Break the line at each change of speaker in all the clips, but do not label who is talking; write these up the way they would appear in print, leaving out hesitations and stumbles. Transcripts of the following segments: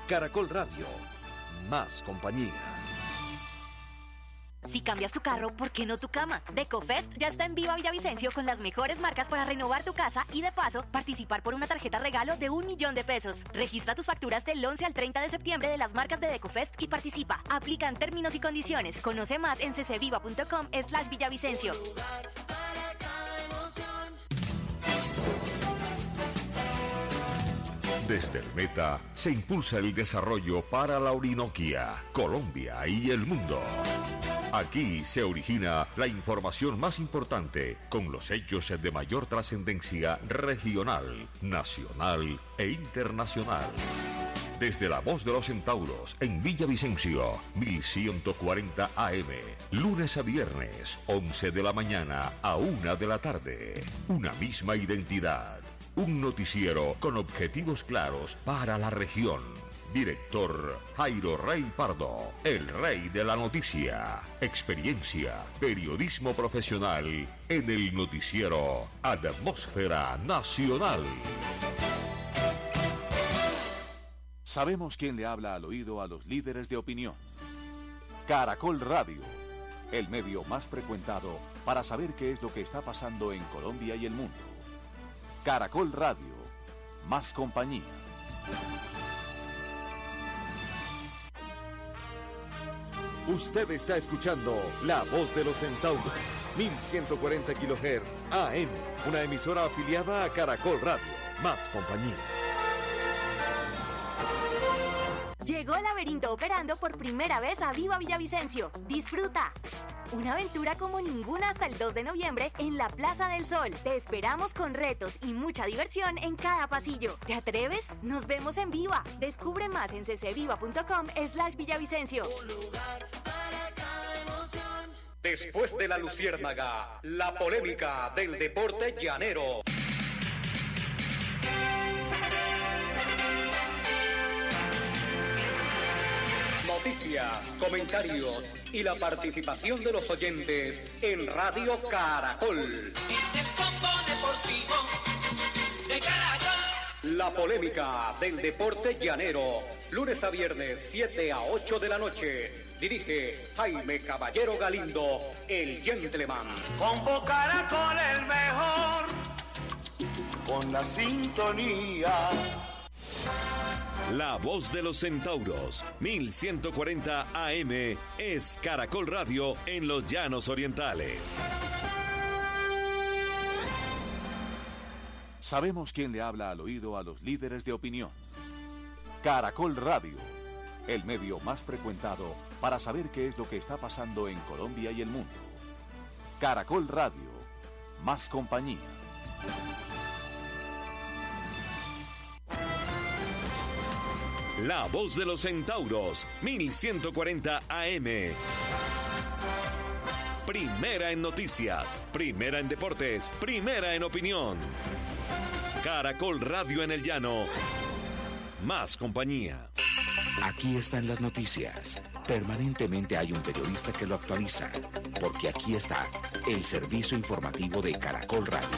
Caracol Radio, más compañía.
Si cambias tu carro, ¿por qué no tu cama? Decofest ya está en Viva Villavicencio con las mejores marcas para renovar tu casa y de paso participar por una tarjeta regalo de 1 millón de pesos. Registra tus facturas del 11 al 30 de septiembre de las marcas de Decofest y participa. Aplican términos y condiciones. Conoce más en ccviva.com/Villavicencio.
Desde el Meta se impulsa el desarrollo para la Orinoquia, Colombia y el mundo. Aquí se origina la información más importante con los hechos de mayor trascendencia regional, nacional e internacional. Desde la Voz de los Centauros en Villavicencio, 1140 AM, lunes a viernes, 11 de la mañana a 1 de la tarde. Una misma identidad. Un noticiero con objetivos claros para la región. Director Jairo Rey Pardo, el rey de la noticia. Experiencia, periodismo profesional en el noticiero Atmósfera Nacional.
Sabemos quién le habla al oído a los líderes de opinión. Caracol Radio, el medio más frecuentado para saber qué es lo que está pasando en Colombia y el mundo. Caracol Radio, más compañía.
Usted está escuchando La Voz de los Centauros, 1140 kHz AM, una emisora afiliada a Caracol Radio, más compañía.
Llegó el laberinto operando por primera vez a Viva Villavicencio. Disfruta. Una aventura como ninguna hasta el 2 de noviembre en la Plaza del Sol. Te esperamos con retos y mucha diversión en cada pasillo. ¿Te atreves? Nos vemos en Viva. Descubre más en ccviva.com/Villavicencio.
Un lugar para cada emoción.
Después de la Luciérnaga, la polémica del deporte llanero. Noticias, comentarios y la participación de los oyentes en Radio Caracol.
Es el combo deportivo de Caracol.
La polémica del deporte llanero, lunes a viernes, 7 a 8 de la noche. Dirige Jaime Caballero Galindo, el gentleman.
Combo Caracol el mejor, con la sintonía.
La Voz de los Centauros, 1140 AM, es Caracol Radio en los Llanos Orientales.
Sabemos quién le habla al oído a los líderes de opinión. Caracol Radio, el medio más frecuentado para saber qué es lo que está pasando en Colombia y el mundo. Caracol Radio, más compañía.
La Voz de los Centauros, 1140 AM. Primera en noticias, primera en deportes, primera en opinión. Caracol Radio en el Llano. Más compañía.
Aquí están las noticias. Permanentemente hay un periodista que lo actualiza, porque aquí está el servicio informativo de Caracol Radio.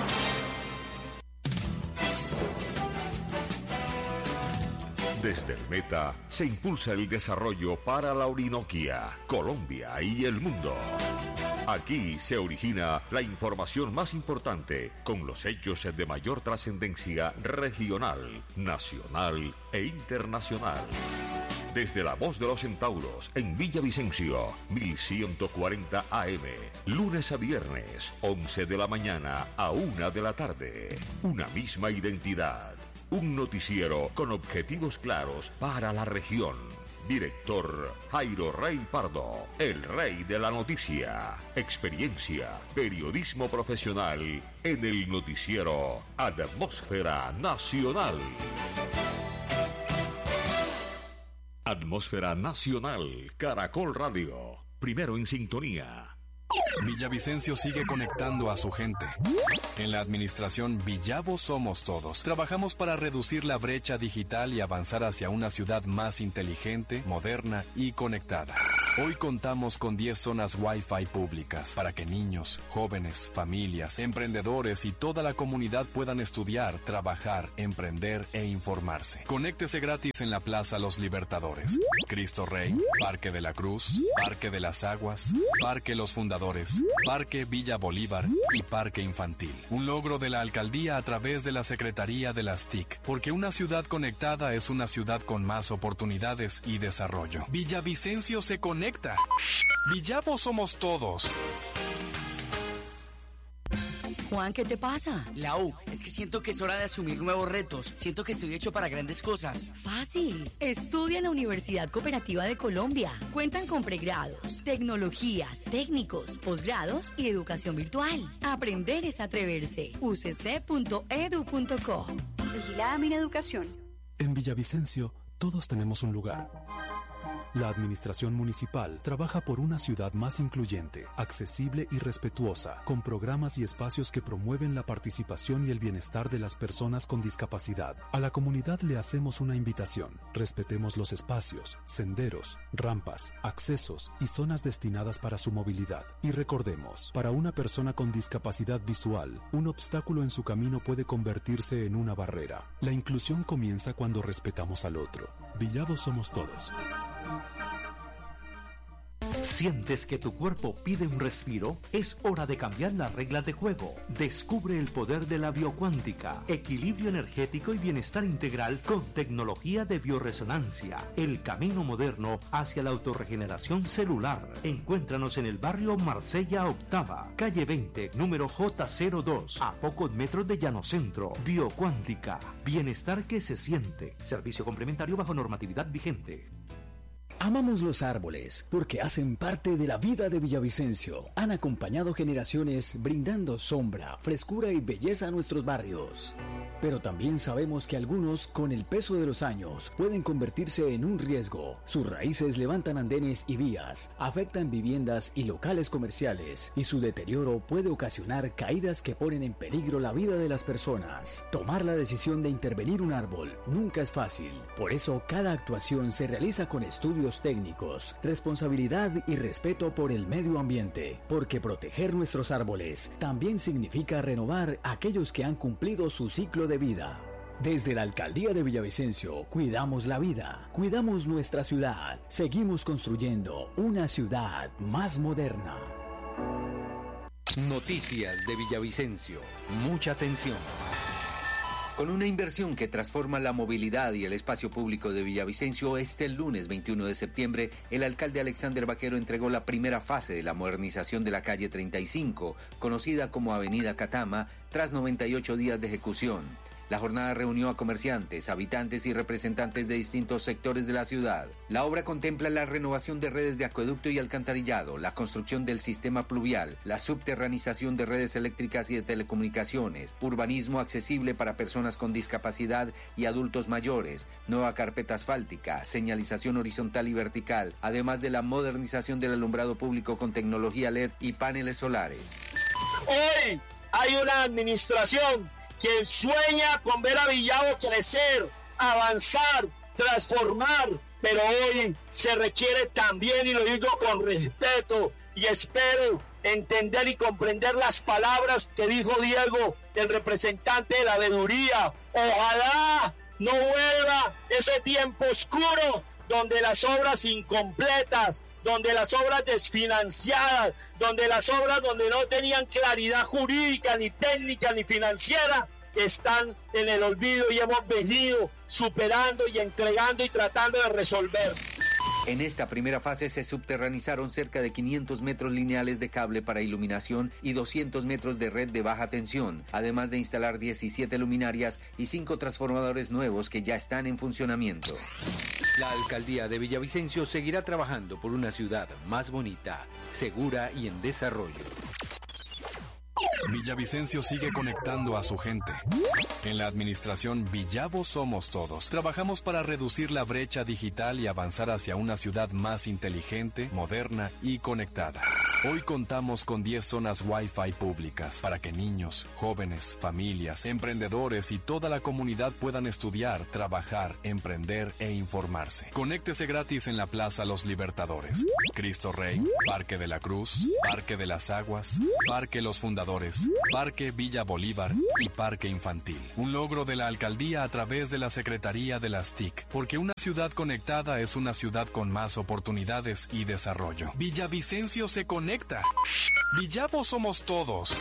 Desde el Meta se impulsa el desarrollo para la Orinoquia, Colombia y el mundo. Aquí se origina la información más importante con los hechos de mayor trascendencia regional, nacional e internacional. Desde la Voz de los Centauros en Villavicencio, 1140 AM, lunes a viernes, 11 de la mañana a 1 de la tarde. Una misma identidad. Un noticiero con objetivos claros para la región. Director Jairo Rey Pardo, el rey de la noticia. Experiencia, periodismo profesional en el noticiero Atmósfera Nacional. Atmósfera Nacional, Caracol Radio. Primero en sintonía.
Villavicencio sigue conectando a su gente. En la administración Villavo Somos Todos, trabajamos para reducir la brecha digital y avanzar hacia una ciudad más inteligente, moderna y conectada. Hoy contamos con 10 zonas Wi-Fi públicas para que niños, jóvenes, familias, emprendedores y toda la comunidad puedan estudiar, trabajar, emprender e informarse. Conéctese gratis en la Plaza Los Libertadores, Cristo Rey, Parque de la Cruz, Parque de las Aguas, Parque Los Fundadores, Parque Villa Bolívar y Parque Infantil. Un logro de la alcaldía a través de la Secretaría de las TIC, porque una ciudad conectada es una ciudad con más oportunidades y desarrollo. Villavicencio se conecta. Villavo somos todos.
Juan, ¿qué te pasa?
Lau, es que siento que es hora de asumir nuevos retos. Siento que estoy hecho para grandes cosas.
Fácil. Estudia en la Universidad Cooperativa de Colombia. Cuentan con pregrados, tecnologías, técnicos, posgrados y educación virtual. Aprender es atreverse. ucc.edu.co.
Vigilada Mineducación.
En Villavicencio, todos tenemos un lugar. La administración municipal trabaja por una ciudad más incluyente, accesible y respetuosa, con programas y espacios que promueven la participación y el bienestar de las personas con discapacidad. A la comunidad le hacemos una invitación. Respetemos los espacios, senderos, rampas, accesos y zonas destinadas para su movilidad. Y recordemos, para una persona con discapacidad visual, un obstáculo en su camino puede convertirse en una barrera. La inclusión comienza cuando respetamos al otro. Villavo somos todos.
¿Sientes que tu cuerpo pide un respiro? Es hora de cambiar las reglas de juego. Descubre el poder de la biocuántica, equilibrio energético y bienestar integral con tecnología de bioresonancia. El camino moderno hacia la autorregeneración celular. Encuéntranos en el barrio Marsella Octava, calle 20, número J02, a pocos metros de Llano Centro. Biocuántica, bienestar que se siente. Servicio complementario bajo normatividad vigente.
Amamos los árboles porque hacen parte de la vida de Villavicencio. Han acompañado generaciones brindando sombra, frescura y belleza a nuestros barrios. Pero también sabemos que algunos, con el peso de los años, pueden convertirse en un riesgo. Sus raíces levantan andenes y vías, afectan viviendas y locales comerciales, y su deterioro puede ocasionar caídas que ponen en peligro la vida de las personas. Tomar la decisión de intervenir un árbol nunca es fácil. Por eso, cada actuación se realiza con estudios técnicos, responsabilidad y respeto por el medio ambiente, porque proteger nuestros árboles también significa renovar aquellos que han cumplido su ciclo de vida. Desde la Alcaldía de Villavicencio, cuidamos la vida, cuidamos nuestra ciudad, seguimos construyendo una ciudad más moderna.
Noticias de Villavicencio. Mucha atención.
Con una inversión que transforma la movilidad y el espacio público de Villavicencio, este lunes 21 de septiembre, el alcalde Alexander Vaquero entregó la primera fase de la modernización de la calle 35, conocida como Avenida Catama, tras 98 días de ejecución. La jornada reunió a comerciantes, habitantes y representantes de distintos sectores de la ciudad. La obra contempla la renovación de redes de acueducto y alcantarillado, la construcción del sistema pluvial, la subterranización de redes eléctricas y de telecomunicaciones, urbanismo accesible para personas con discapacidad y adultos mayores, nueva carpeta asfáltica, señalización horizontal y vertical, además de la modernización del alumbrado público con tecnología LED y paneles solares.
Hoy hay una administración que sueña con ver a Villavo crecer, avanzar, transformar, pero hoy se requiere también, y lo digo con respeto, y espero entender y comprender las palabras que dijo Diego, el representante de la veeduría. Ojalá no vuelva ese tiempo oscuro donde las obras incompletas, donde las obras desfinanciadas, donde las obras donde no tenían claridad jurídica, ni técnica, ni financiera, están en el olvido, y hemos venido superando y entregando y tratando de resolver.
En esta primera fase se subterranizaron cerca de 500 metros lineales de cable para iluminación y 200 metros de red de baja tensión, además de instalar 17 luminarias y 5 transformadores nuevos que ya están en funcionamiento.
La Alcaldía de Villavicencio seguirá trabajando por una ciudad más bonita, segura y en desarrollo.
Villavicencio sigue conectando a su gente. En la administración Villavo somos todos. Trabajamos para reducir la brecha digital y avanzar hacia una ciudad más inteligente, moderna y conectada. Hoy contamos con 10 zonas Wi-Fi públicas para que niños, jóvenes, familias, emprendedores y toda la comunidad puedan estudiar, trabajar, emprender e informarse. Conéctese gratis en la Plaza Los Libertadores, Cristo Rey, Parque de la Cruz, Parque de las Aguas, Parque Los Fundadores, Parque Villa Bolívar y Parque Infantil. Un logro de la alcaldía a través de la Secretaría de las TIC, porque una ciudad conectada es una ciudad con más oportunidades y desarrollo. Villavicencio se conecta. Villavo somos todos.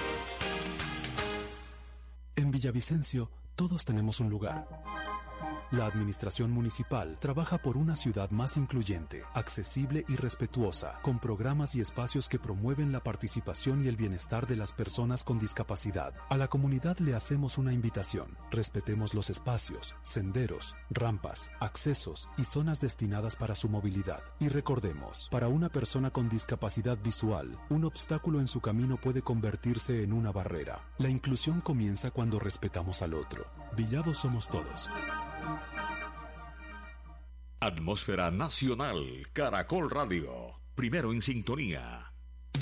En Villavicencio, todos tenemos un lugar. La administración municipal trabaja por una ciudad más incluyente, accesible y respetuosa, con programas y espacios que promueven la participación y el bienestar de las personas con discapacidad. A la comunidad le hacemos una invitación. Respetemos los espacios, senderos, rampas, accesos y zonas destinadas para su movilidad. Y recordemos, para una persona con discapacidad visual, un obstáculo en su camino puede convertirse en una barrera. La inclusión comienza cuando respetamos al otro. Villavo somos todos.
Atmósfera Nacional, Caracol Radio. Primero en sintonía.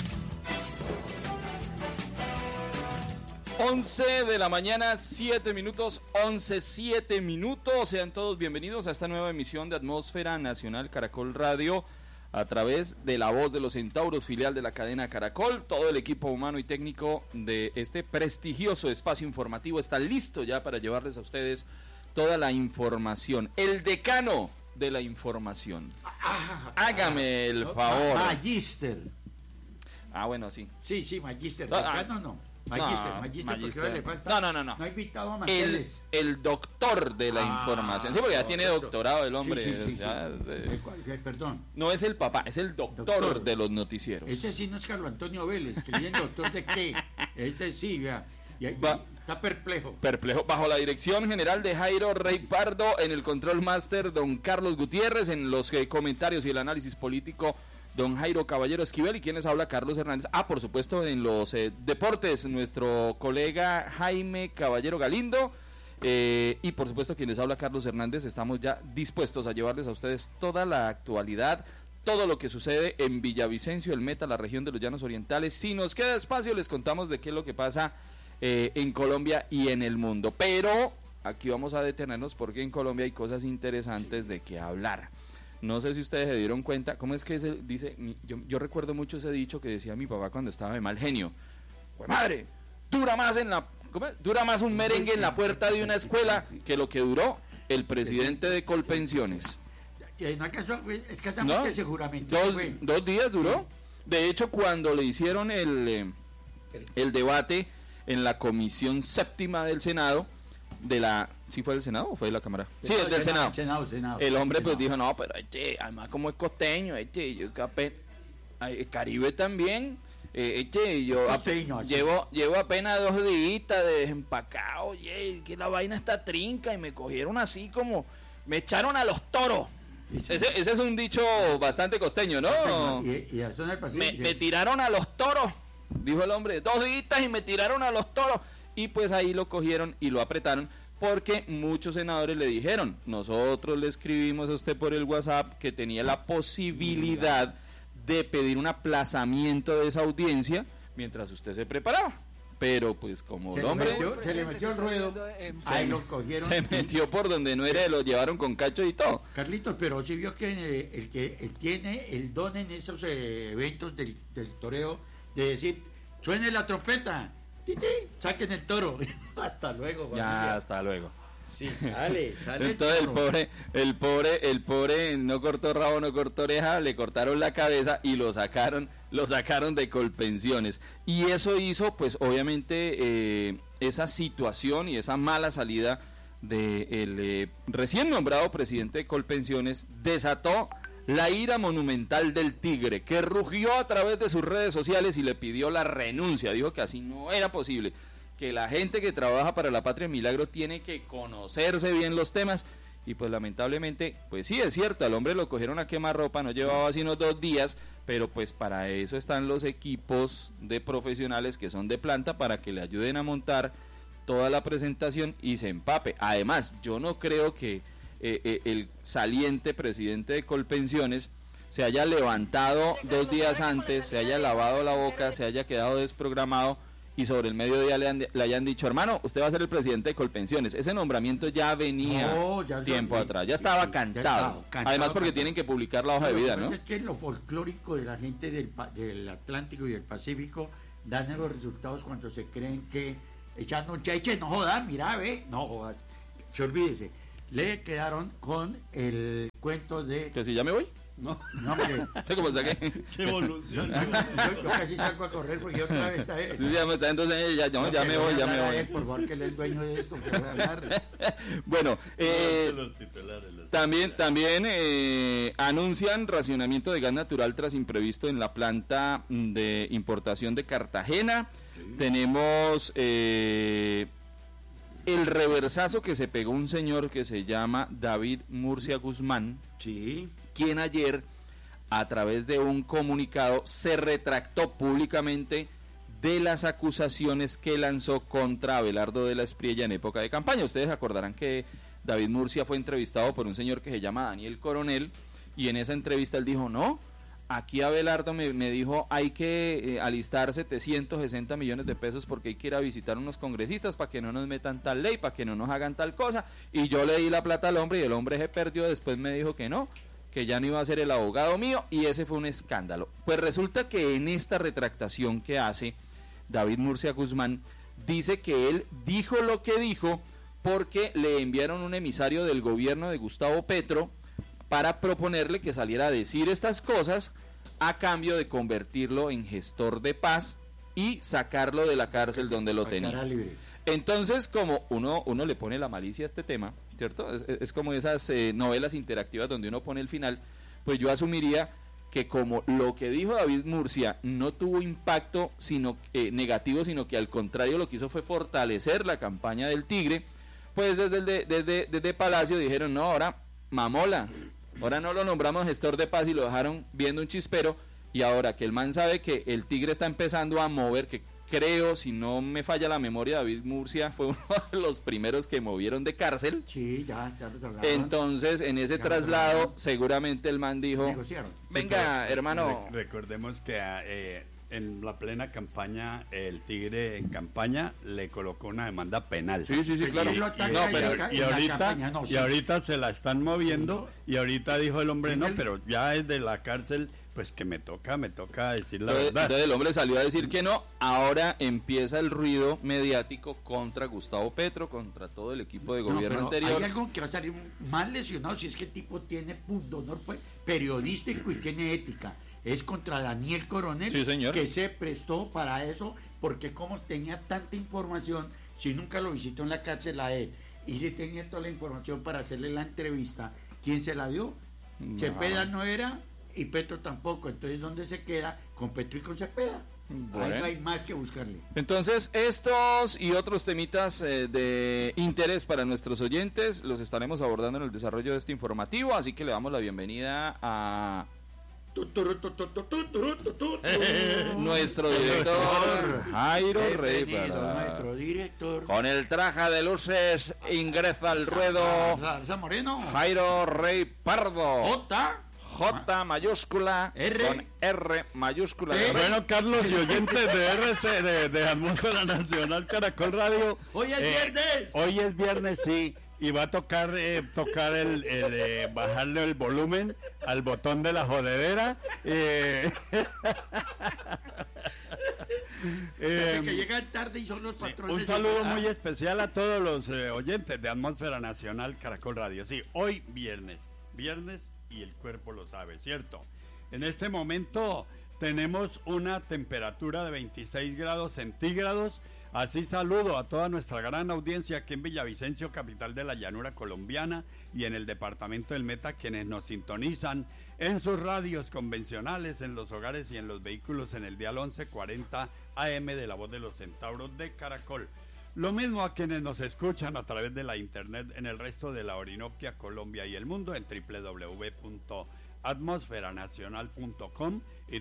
11 de la mañana, 7 minutos, 7 minutos. Sean todos bienvenidos a esta nueva emisión de Atmósfera Nacional Caracol Radio a través de La Voz de los Centauros, filial de la cadena Caracol. Todo el equipo humano y técnico de este prestigioso espacio informativo está listo ya para llevarles a ustedes toda la información. El decano de la información. Hágame el favor.
Magíster.
Bueno, sí.
Sí, magíster. No. Magíster, porque le falta.
No.
No ha invitado a Manteles.
El doctor de la información. Sí, porque ya tiene doctorado el hombre.
Sí. Perdón.
No es el papá, es el doctor de los noticieros.
Este sí no es Carlos Antonio Vélez, que viene doctor de qué. Este sí, vea. Está perplejo.
Bajo la dirección general de Jairo Rey Pardo, en el control máster don Carlos Gutiérrez, en los comentarios y el análisis político don Jairo Caballero Esquivel, y quienes habla Carlos Hernández. Por supuesto en los deportes nuestro colega Jaime Caballero Galindo, y por supuesto quienes habla Carlos Hernández. Estamos ya dispuestos a llevarles a ustedes toda la actualidad, todo lo que sucede en Villavicencio, el Meta, la región de los Llanos Orientales. Si nos queda espacio les contamos de qué es lo que pasa en Colombia y en el mundo, pero aquí vamos a detenernos porque en Colombia hay cosas interesantes de qué hablar. No sé si ustedes se dieron cuenta, ¿cómo es que se dice? Yo recuerdo mucho ese dicho que decía mi papá cuando estaba de mal genio. ¡Pues madre! Dura más un merengue en la puerta de una escuela que lo que duró el presidente de Colpensiones.
Y en acaso escasamente ese juramento.
2 días duró. De hecho, cuando le hicieron el debate en la comisión séptima del Senado, ¿sí fue del Senado o fue de la Cámara? Sí, del Senado. El hombre pues dijo, no, pero además como es costeño, Caribe también, llevo apenas 2 días de desempacado, que la vaina está trinca y me cogieron así como, me echaron a los toros. Ese es un dicho bastante costeño, ¿no? Me tiraron a los toros, dijo el hombre, 2 días y me tiraron a los toros. Y pues ahí lo cogieron y lo apretaron, porque muchos senadores le dijeron, nosotros le escribimos a usted por el WhatsApp que tenía la posibilidad de pedir un aplazamiento de esa audiencia mientras usted se preparaba. Pero pues como el hombre
se le metió el ruedo, ahí lo cogieron.
Se metió por donde no era, lo llevaron con cacho y todo.
Carlitos, pero sí vio que él tiene el don en esos eventos del toreo de decir, suene la trompeta, saquen el toro. Hasta luego, familia.
Ya, hasta luego.
Sí, sale.
Entonces el pobre no cortó rabo, no cortó oreja, le cortaron la cabeza y lo sacaron de Colpensiones. Y eso hizo, pues, obviamente, esa situación y esa mala salida del recién nombrado presidente de Colpensiones desató la ira monumental del Tigre, que rugió a través de sus redes sociales y le pidió la renuncia. Dijo que así no era posible, que la gente que trabaja para la Patria Milagro tiene que conocerse bien los temas. Y pues lamentablemente, pues sí, es cierto, al hombre lo cogieron a quemarropa, no llevaba sino 2 días, pero pues para eso están los equipos de profesionales que son de planta, para que le ayuden a montar toda la presentación y se empape. Además, yo no creo que el saliente presidente de Colpensiones se haya levantado 2 días antes, se haya lavado la boca, se haya quedado desprogramado y sobre el mediodía le hayan dicho, hermano, usted va a ser el presidente de Colpensiones. Ese nombramiento ya venía tiempo atrás, ya estaba cantado. Además porque tienen que publicar la hoja de vida, ¿no?
Es que lo folclórico de la gente del Atlántico y del Pacífico dan los resultados cuando se creen que echando un cheche, no jodas, mira, ve, no jodas, se olvídese. Le quedaron con el cuento de...
¿Que si ya me voy?
No, hombre.
¿Cómo saqué?
¡Qué evolución! Yo casi salgo a correr porque yo otra vez está...
Entonces ya me voy.
Por favor, que él es el dueño de esto. Que voy a hablar.
Bueno, también anuncian racionamiento de gas natural tras imprevisto en la planta de importación de Cartagena. Sí. Tenemos... el reversazo que se pegó un señor que se llama David Murcia Guzmán,
sí,
quien ayer a través de un comunicado se retractó públicamente de las acusaciones que lanzó contra Abelardo de la Espriella en época de campaña. Ustedes acordarán que David Murcia fue entrevistado por un señor que se llama Daniel Coronel y en esa entrevista él dijo, no, aquí Abelardo me dijo hay que alistar 760 millones de pesos porque hay que ir a visitar unos congresistas para que no nos metan tal ley, para que no nos hagan tal cosa, y yo le di la plata al hombre y el hombre se perdió, después me dijo que no, que ya no iba a ser el abogado mío, y ese fue un escándalo. Pues resulta que en esta retractación que hace David Murcia Guzmán, dice que él dijo lo que dijo porque le enviaron un emisario del gobierno de Gustavo Petro para proponerle que saliera a decir estas cosas a cambio de convertirlo en gestor de paz y sacarlo de la cárcel donde lo tenía. Entonces, como uno le pone la malicia a este tema, ¿cierto? Es como esas novelas interactivas donde uno pone el final, pues yo asumiría que como lo que dijo David Murcia no tuvo impacto negativo, sino que al contrario lo que hizo fue fortalecer la campaña del Tigre, pues desde Palacio dijeron, no, ahora mamola, ahora no lo nombramos gestor de paz y lo dejaron viendo un chispero, y ahora que el man sabe que el Tigre está empezando a mover, que creo, si no me falla la memoria, David Murcia fue uno de los primeros que movieron de cárcel.
Sí, ya lo trasladaron.
Entonces, en ese traslado, seguramente el man dijo,
negociaron.
Venga,
sí,
hermano.
Recordemos que en la plena campaña, el Tigre en campaña le colocó una demanda penal.
Sí, claro.
Y ahorita se la están moviendo, y ahorita dijo el hombre, no, pero ya es de la cárcel, pues que me toca decir la verdad.
Entonces el hombre salió a decir que no, ahora empieza el ruido mediático contra Gustavo Petro, contra todo el equipo de gobierno anterior.
Hay algo que va a salir mal lesionado si es que el tipo tiene pundonor periodístico y tiene ética. Es contra Daniel Coronel,
sí, señor,
que se prestó para eso, porque como tenía tanta información, si nunca lo visitó en la cárcel a él, y si tenía toda la información para hacerle la entrevista, ¿quién se la dio? No. Cepeda no era, y Petro tampoco. Entonces, ¿dónde se queda? Con Petro y con Cepeda. Bueno. Ahí no hay más que buscarle.
Entonces, estos y otros temitas de interés para nuestros oyentes los estaremos abordando en el desarrollo de este informativo, así que le damos la bienvenida a nuestro director Jairo Rey Pardo. Con el traje de luces ingresa al ruedo Jairo Rey Pardo. J mayúscula
R
con R mayúscula.
Bueno, Carlos y oyentes de RC de Atmósfera Nacional Caracol Radio.
Hoy es viernes.
Hoy es viernes, sí. Y va a tocar bajarle el volumen al botón de la jodedera.
Que llegan tarde y son los patrones.
Un saludo muy especial a todos los oyentes de Atmósfera Nacional Caracol Radio. Sí, hoy viernes y el cuerpo lo sabe, ¿cierto? En este momento tenemos una temperatura de 26 grados centígrados. Así saludo a toda nuestra gran audiencia aquí en Villavicencio, capital de la llanura colombiana, y en el departamento del Meta, quienes nos sintonizan en sus radios convencionales, en los hogares y en los vehículos en el dial 1140 AM de La Voz de los Centauros de Caracol. Lo mismo a quienes nos escuchan a través de la internet en el resto de la Orinoquia, Colombia y el mundo en www.atmosferanacional.com y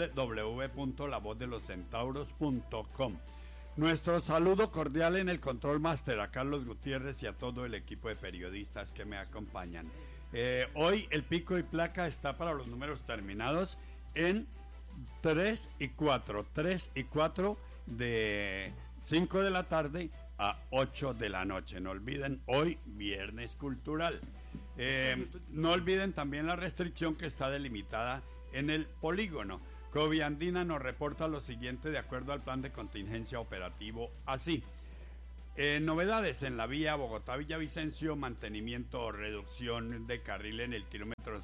www.lavozdeloscentauros.com. Nuestro saludo cordial en el Control Master a Carlos Gutiérrez y a todo el equipo de periodistas que me acompañan. Hoy el pico y placa está para los números terminados en 3 y 4. 3 y 4 de 5 de la tarde a 8 de la noche. No olviden, hoy viernes cultural. No olviden también la restricción que está delimitada en el polígono. Coviandina nos reporta lo siguiente de acuerdo al plan de contingencia operativo así. Novedades en la vía Bogotá-Villavicencio, mantenimiento o reducción de carril en el kilómetro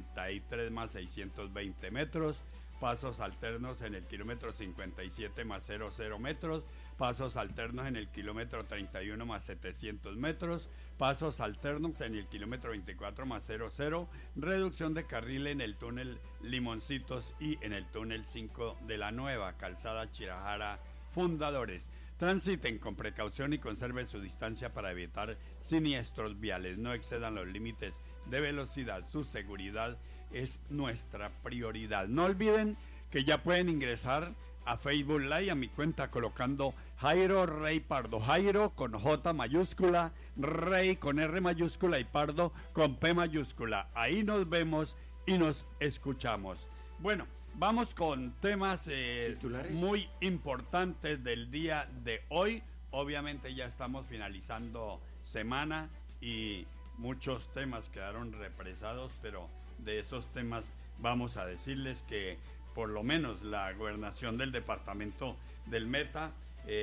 73 más 620 metros, pasos alternos en el kilómetro 57 más 00 metros, pasos alternos en el kilómetro 31 más 700 metros, pasos alternos en el kilómetro 24 más 00, reducción de carril en el túnel Limoncitos y en el túnel 5 de la nueva calzada Chirajara Fundadores. Transiten con precaución y conserven su distancia para evitar siniestros viales. No excedan los límites de velocidad. Su seguridad es nuestra prioridad. No olviden que ya pueden ingresar a Facebook Live, a mi cuenta, colocando Jairo Rey Pardo. Jairo con J mayúscula, Rey con R mayúscula y Pardo con P mayúscula. Ahí nos vemos y nos escuchamos. Bueno, vamos con temas muy importantes del día de hoy. Obviamente ya estamos finalizando semana y muchos temas quedaron represados, pero de esos temas vamos a decirles que por lo menos la gobernación del departamento del Meta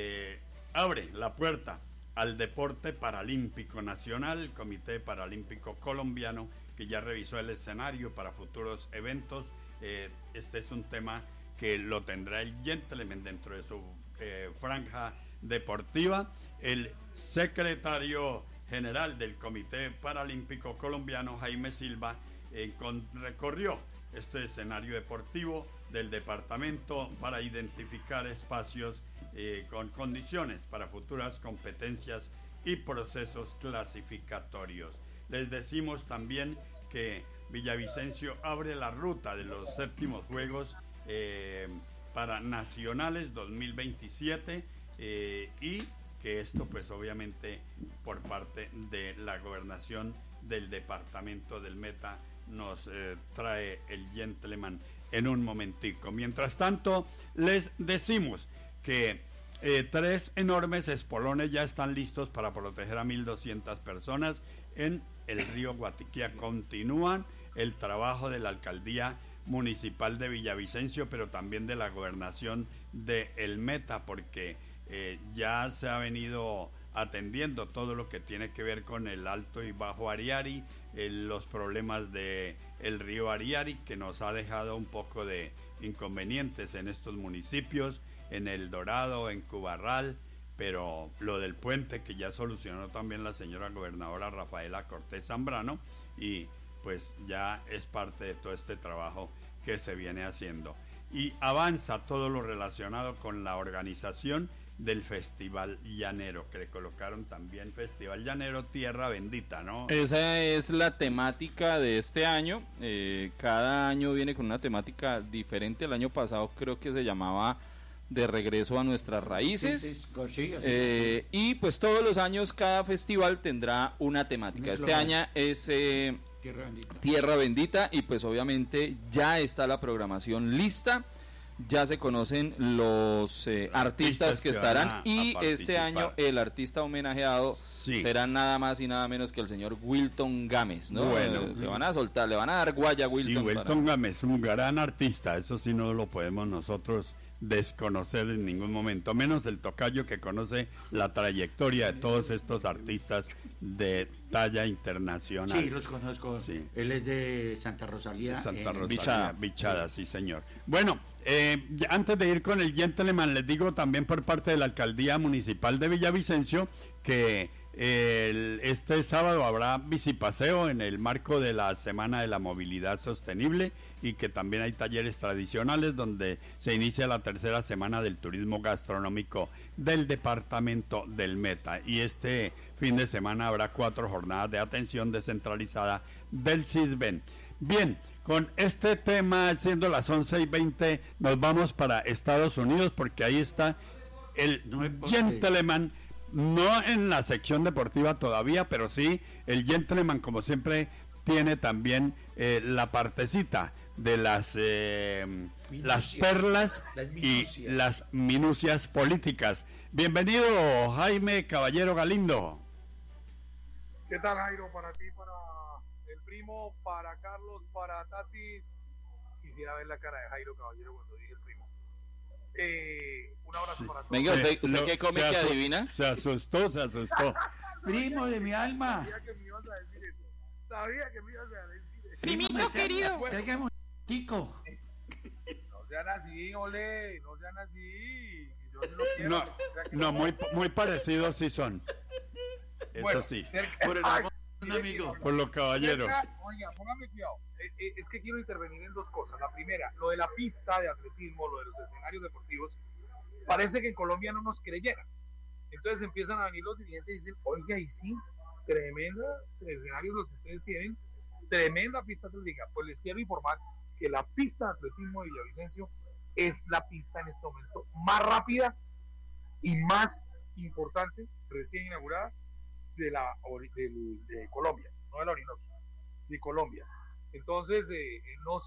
abre la puerta al deporte paralímpico nacional. El Comité Paralímpico Colombiano, que ya revisó el escenario para futuros eventos. Este es un tema que lo tendrá el Gentleman dentro de su franja deportiva. El secretario general del Comité Paralímpico Colombiano, Jaime Silva, recorrió este escenario deportivo del departamento para identificar espacios con condiciones para futuras competencias y procesos clasificatorios. Les decimos también que Villavicencio abre la ruta de los séptimos Juegos para Nacionales 2027 y que esto pues obviamente por parte de la gobernación del departamento del Meta nos trae el Gentleman en un momentico. Mientras tanto, les decimos que 3 enormes espolones ya están listos para proteger a 1.200 personas en el río Guatiquía. Continúan el trabajo de la alcaldía municipal de Villavicencio, pero también de la gobernación de El Meta, porque ya se ha venido atendiendo todo lo que tiene que ver con el Alto y Bajo Ariari, los problemas de el río Ariari, que nos ha dejado un poco de inconvenientes en estos municipios, en El Dorado, en Cubarral, pero lo del puente que ya solucionó también la señora gobernadora Rafaela Cortés Zambrano, y pues ya es parte de todo este trabajo que se viene haciendo. Y avanza todo lo relacionado con la organización del Festival Llanero, que le colocaron también Festival Llanero Tierra Bendita, ¿no?
Esa es la temática de este año. Cada año viene con una temática diferente. El año pasado creo que se llamaba De Regreso a Nuestras Raíces. Y pues todos los años cada festival tendrá una temática. Este año es Tierra Bendita, y pues obviamente ya está la programación lista. Ya se conocen los artistas que estarán, y este año el artista homenajeado será nada más y nada menos que el señor Wilton Gámez, ¿no? Bueno, le van a soltar, le van a dar guaya a Wilton.
Sí, Wilton Gámez, un gran artista, eso sí no lo podemos nosotros desconocer en ningún momento, menos el tocayo, que conoce la trayectoria de todos estos artistas de talla internacional.
Sí, los conozco. Sí. Él es de Santa Rosalía.
Bichada, sí señor. Bueno, antes de ir con el Gentleman, les digo también por parte de la Alcaldía Municipal de Villavicencio que este sábado habrá bicipaseo en el marco de la Semana de la Movilidad Sostenible, y que también hay talleres tradicionales donde se inicia la tercera semana del turismo gastronómico del departamento del Meta, y este fin de semana habrá 4 jornadas de atención descentralizada del CISBEN. Bien, con este tema, siendo las 11:20, nos vamos para Estados Unidos, porque ahí está el Gentleman, no en la sección deportiva todavía, pero sí el Gentleman, como siempre, tiene también la partecita de las perlas y las minucias políticas. Bienvenido, Jaime Caballero Galindo.
¿Qué tal, Jairo? Para ti, para el primo, para Carlos, para Tatis. Quisiera ver la cara de Jairo Caballero cuando dije el primo. Un abrazo para todos.
Venga, ¿usted qué come que adivina?
Se asustó.
Primo de mi alma.
Sabía que me ibas a decir eso. Sabía que me ibas a decir eso.
Primito querido. Tráigame tico.
No sean así, ole. No sean así. Yo sí lo quiero.
No, muy parecidos sí son. Eso
bueno,
sí.
Por el amor de un amigo.
Por los caballeros.
Oiga, póngame cuidado. Es que quiero intervenir en dos cosas. La primera, lo de la pista de atletismo, lo de los escenarios deportivos, parece que en Colombia no nos creyeran. Entonces empiezan a venir los dirigentes y dicen, oiga, y sí, tremenda escenarios los que ustedes tienen, tremenda pista atlética. Pues les quiero informar que la pista de atletismo de Villavicencio es la pista en este momento más rápida y más importante, recién inaugurada, de Colombia, no de la Orinoquia, de Colombia. Entonces no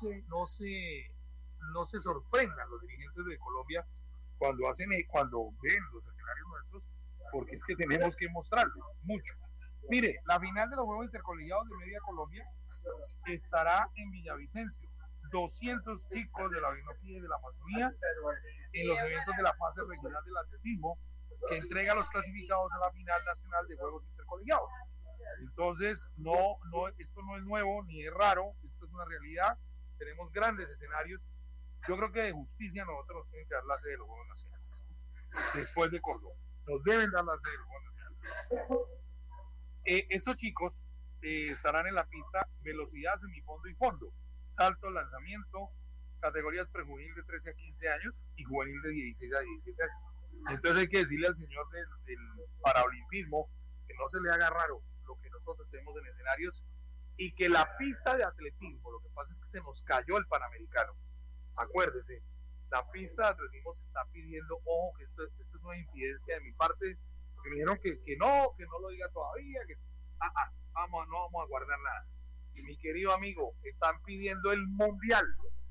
se sorprendan los dirigentes de Colombia cuando ven los escenarios nuestros, porque es que tenemos que mostrarles mucho. Mire, la final de los Juegos Intercolegiados de Media Colombia estará en Villavicencio. 200 chicos de la Orinoquia y de la Amazonía en los eventos de la fase regional del atletismo que entrega a los clasificados a la final nacional de Juegos Intercolegiados. Entonces, esto no es nuevo ni es raro, esto es una realidad. Tenemos grandes escenarios. Yo creo que de justicia nosotros nos tienen que dar la sede de los Juegos Nacionales. Después de Córdoba, nos deben dar la sede de los Juegos Nacionales. Estos chicos estarán en la pista velocidad, semifondo y fondo, salto, lanzamiento, categorías prejuvenil de 13 a 15 años y juvenil de 16 a 17 años. Entonces hay que decirle al señor del paraolimpismo que no se le haga raro lo que nosotros tenemos en escenarios y que la pista de atletismo, lo que pasa es que se nos cayó el Panamericano. Acuérdese, la pista de atletismo se está pidiendo, ojo, que esto es una impidencia de mi parte, porque me dijeron que no lo diga todavía, que no vamos a guardar nada. Y mi querido amigo, están pidiendo el mundial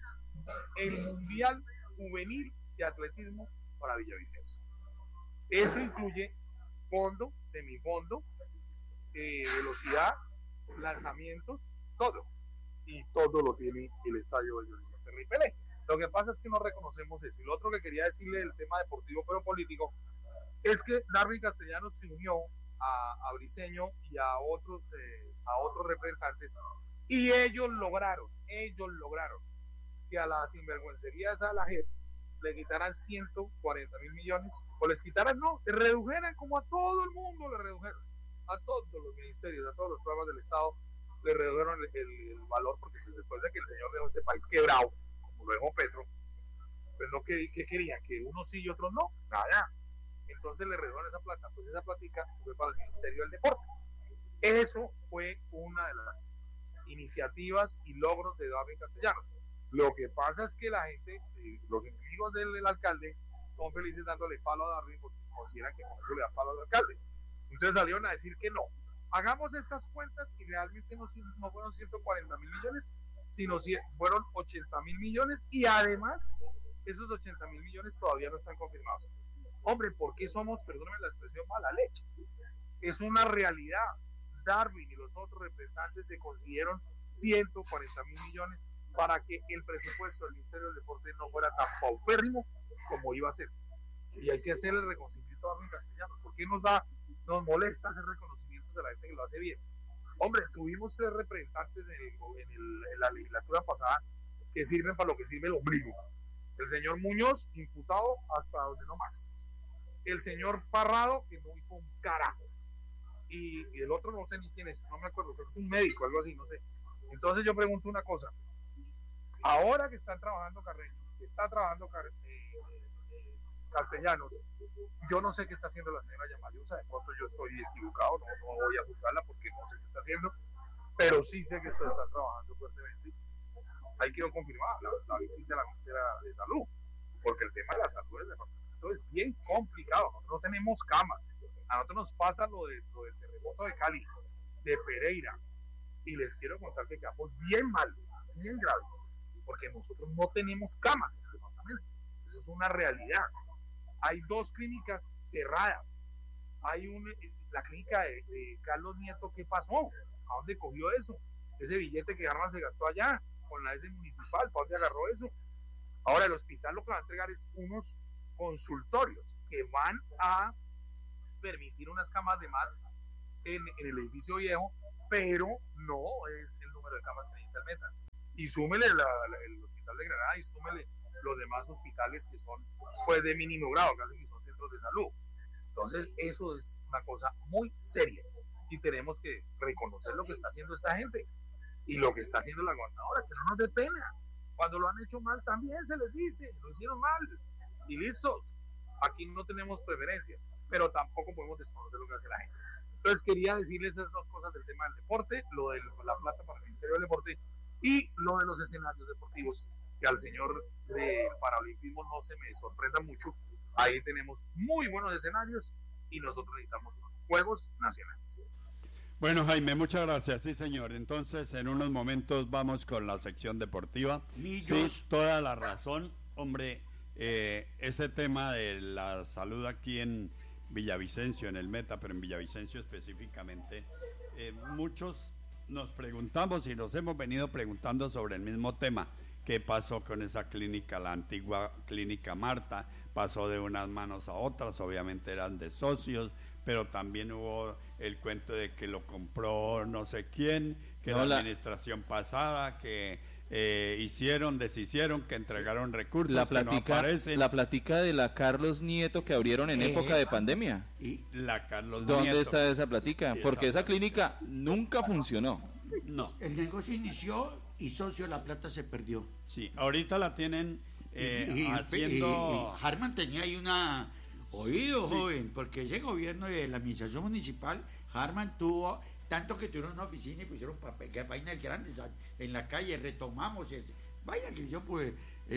juvenil de atletismo para Villavicencio. Eso incluye fondo, semifondo, velocidad, lanzamientos, todo. Y todo lo tiene el estadio de Vicente Rey Pelé. Lo que pasa es que no reconocemos eso. Y lo otro que quería decirle del tema deportivo pero político es que Darwin Castellanos se unió a Briceño y a otros representantes y ellos lograron que a la sinvergüencería esa, a la JEP, le quitaran 140 mil millones, o les quitaran, no, le redujeran como a todo el mundo, le redujeron a todos los ministerios, a todos los programas del Estado, le redujeron el valor, porque después de que el señor dejó este país quebrado, como lo dejó Petro, pues no, ¿qué querían? Que unos sí y otros no, nada. Entonces le redujeron esa plata, pues esa platica fue para el Ministerio del Deporte. Eso fue una de las iniciativas y logros de Darwin Castellanos. Lo que pasa es que la gente, los enemigos del alcalde, son felices dándole palo a Darwin porque consideran que con eso le da palo al alcalde. Entonces salieron a decir que no. Hagamos estas cuentas y realmente no fueron 140 mil millones, sino fueron 80 mil millones y además esos 80 mil millones todavía no están confirmados. Hombre, ¿por qué somos, perdónenme la expresión, mala leche? Es una realidad. Darwin y los otros representantes se consiguieron 140 mil millones para que el presupuesto del Ministerio del Deporte no fuera tan paupérrimo como iba a ser. Y hay que hacer el reconocimiento a Darwin Castellanos. ¿Por qué nos molesta hacer reconocimientos de la gente que lo hace bien? Hombre, tuvimos 3 representantes en la legislatura pasada que sirven para lo que sirve el ombligo. El señor Muñoz, imputado hasta donde no más. El señor Parrado, que no hizo un carajo. Y el otro no sé ni quién es, no me acuerdo, creo que es un médico, algo así, no sé. Entonces yo pregunto una cosa. Ahora que están trabajando Carreño, que está trabajando Castellanos, yo no sé qué está haciendo la señora Yamayusa, de pronto yo estoy equivocado, no voy a juzgarla porque no sé qué está haciendo, pero sí sé que esto está trabajando fuertemente. Ahí quiero confirmar la visita de la ministra de Salud, porque el tema de la salud del departamento es bien complicado. Nosotros no tenemos camas. A nosotros nos pasa lo del terremoto de Cali, de Pereira, y les quiero contar que quedamos bien mal, bien graves, porque nosotros no tenemos camas en el departamento. Eso es una realidad. Hay 2 clínicas cerradas. Hay la clínica de Carlos Nieto, ¿qué pasó? ¿A dónde cogió eso? Ese billete que Harman se gastó allá con la S municipal, ¿para dónde agarró eso? Ahora el hospital lo que va a entregar es unos consultorios que van a permitir unas camas de más en el edificio viejo, pero no es el número de camas que necesita el Meta. Y súmele el hospital de Granada y súmele los demás hospitales que son pues de mínimo grado, casi que son centros de salud. Entonces eso es una cosa muy seria y tenemos que reconocer lo que está haciendo esta gente y lo que está haciendo la gobernadora, que no nos dé pena. Cuando lo han hecho mal también se les dice, lo hicieron mal y listos. Aquí no tenemos preferencias, pero tampoco podemos desconocer lo que hace la gente. Entonces quería decirles esas 2 cosas del tema del deporte, lo de la plata para el Ministerio del Deporte y lo de los escenarios deportivos, que al señor del paralimpismo no se me sorprenda mucho. Ahí tenemos muy buenos escenarios y nosotros necesitamos Juegos Nacionales.
Bueno, Jaime, muchas gracias. Sí, señor. Entonces, en unos momentos vamos con la sección deportiva. Sí, toda la razón. Hombre, ese tema de la salud aquí en Villavicencio, en el Meta, pero en Villavicencio específicamente, muchos nos preguntamos y nos hemos venido preguntando sobre el mismo tema. ¿Qué pasó con esa clínica, la antigua clínica Marta? Pasó de unas manos a otras, obviamente eran de socios, pero también hubo el cuento de que lo compró no sé quién, que la administración pasada, que deshicieron, que entregaron recursos, que no aparecen.
La plática de la Carlos Nieto que abrieron en época de pandemia.
La Carlos
¿Dónde
Nieto
está esa plática? Porque esa clínica nunca funcionó.
No.
El negocio inició y socio la plata se perdió.
Sí, ahorita la tienen haciendo...
Y Harman tenía ahí una... Oído, sí, joven, porque ese gobierno de la administración municipal, Harman tuvo... Tanto que tuvieron una oficina y pusieron vainas grandes en la calle, retomamos eso. Vaya que yo pues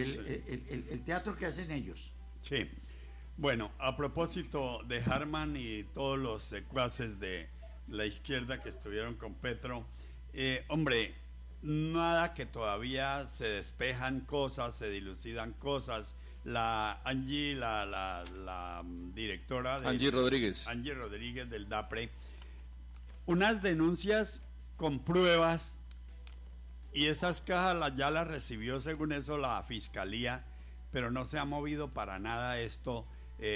el teatro que hacen ellos.
Sí. Bueno, a propósito de Harman y todos los secuaces de la izquierda que estuvieron con Petro, hombre, nada que todavía se despejan cosas, se dilucidan cosas. La Angie, la directora de
Angie Rodríguez
del DAPRE, unas denuncias con pruebas, y esas cajas ya las recibió según eso la fiscalía, pero no se ha movido para nada esto.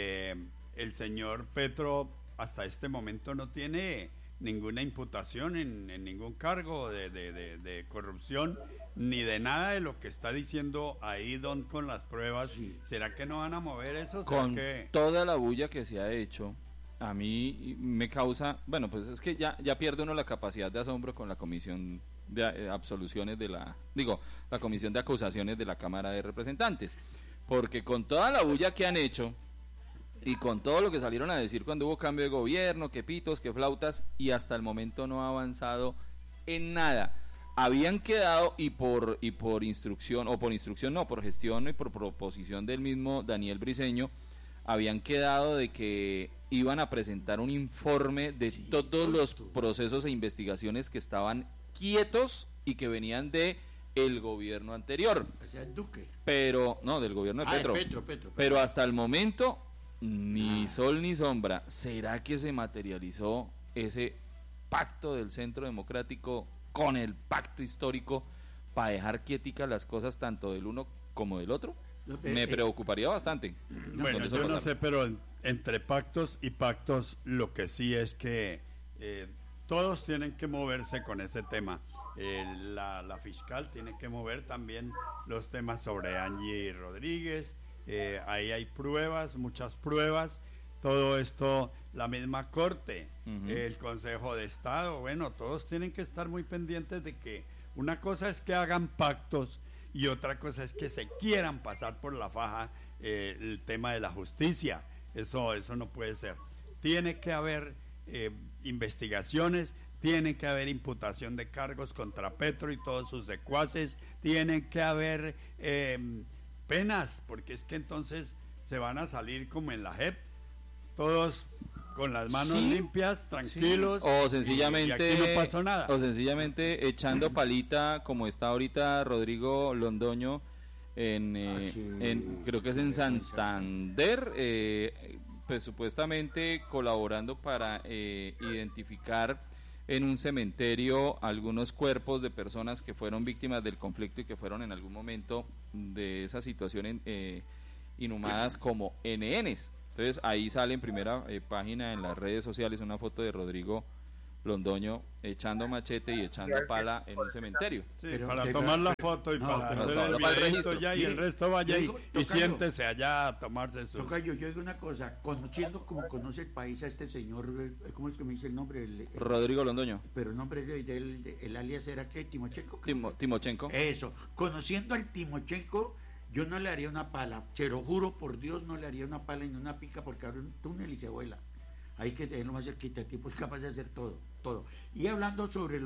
El señor Petro hasta este momento no tiene ninguna imputación en ningún cargo de corrupción, ni de nada de lo que está diciendo ahí Don con las pruebas. Sí. ¿Será que no van a mover eso?
Con toda la bulla que se ha hecho, a mí me causa, bueno, pues es que ya pierde uno la capacidad de asombro con la comisión de absoluciones la comisión de acusaciones de la Cámara de Representantes, porque con toda la bulla que han hecho y con todo lo que salieron a decir cuando hubo cambio de gobierno, que pitos, que flautas, y hasta el momento no ha avanzado en nada. Habían quedado por instrucción, o por instrucción no, por gestión y por proposición del mismo Daniel Briceño, habían quedado de que iban a presentar un informe de todos los procesos e investigaciones que estaban quietos y que venían de el gobierno anterior.
O sea, el Duque.
Pero, no, del gobierno de Petro.
Petro.
Pero hasta el momento, ni sol ni sombra. ¿Será que se materializó ese pacto del Centro Democrático con el pacto histórico para dejar quieticas las cosas tanto del uno como del otro? Me preocuparía bastante.
Bueno, yo no sé, pero entre pactos y pactos lo que sí es que todos tienen que moverse con ese tema. La fiscal tiene que mover también los temas sobre Angie Rodríguez. Ahí hay pruebas, muchas pruebas. Todo esto, la misma Corte, el Consejo de Estado, bueno, todos tienen que estar muy pendientes de que una cosa es que hagan pactos y otra cosa es que se quieran pasar por la faja el tema de la justicia. Eso no puede ser. Tiene que haber investigaciones, tiene que haber imputación de cargos contra Petro y todos sus secuaces, tiene que haber penas, porque es que entonces se van a salir como en la JEP, todos con las manos limpias, tranquilos.
O sencillamente,
y aquí no pasó nada.
O sencillamente echando palita, como está ahorita Rodrigo Londoño, creo que es en Santander, pues supuestamente colaborando para identificar en un cementerio algunos cuerpos de personas que fueron víctimas del conflicto y que fueron en algún momento de esa situación inhumadas como NNs. Entonces ahí sale en primera página en las redes sociales una foto de Rodrigo Londoño echando machete y echando pala en un cementerio.
Sí, para tomar la foto y para hacer el registro ya, y el resto vaya y siéntese allá a tomarse su...
Tocayo, yo digo una cosa, conociendo como conoce el país a este señor, ¿cómo es que me dice el nombre?
Rodrigo Londoño.
Pero el nombre el alias era ¿qué? ¿Timochenko?
Timochenko.
Eso, conociendo al Timochenko, yo no le haría una pala, te lo juro por Dios, no le haría una pala ni una pica porque abre un túnel y se vuela. Hay que tenerlo más cerquita, el tipo es capaz de hacer todo. Y hablando sobre